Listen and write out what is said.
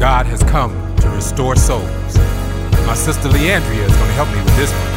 God has come to restore souls. My sister Leandria is going to help me with this one.